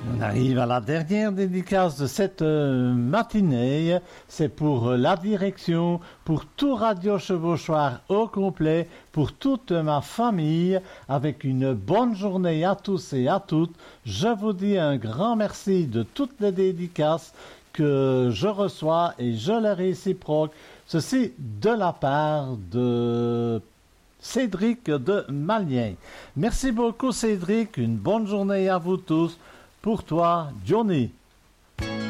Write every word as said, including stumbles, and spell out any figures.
On arrive à la dernière dédicace de cette euh, matinée. C'est pour euh, la direction, pour tout Radio Chevauchoir au complet, pour toute ma famille, avec une bonne journée à tous et à toutes. Je vous dis un grand merci de toutes les dédicaces que je reçois et je les réciproque. Ceci de la part de Cédric de Malien. Merci beaucoup Cédric, une bonne journée à vous tous. Pour toi, Johnny.